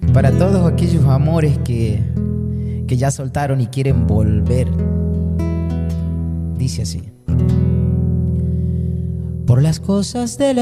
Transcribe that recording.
Y para todos aquellos amores que ya soltaron y quieren volver, dice así: por las cosas de la